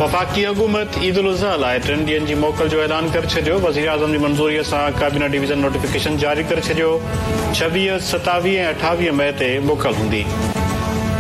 वफ़ाक़ी हुकूमत ईद उल अज़हा लाइ 3 ॾींहनि जी मोकल जो ऐलान करे छॾियो। वज़ीर आज़म जी मंज़ूरीअ सां काबीना डिवीज़न नोटिफिकेशन जारी करे छॾियो। 26, 27 ऐं 28 मई ते मोकल हूंदी।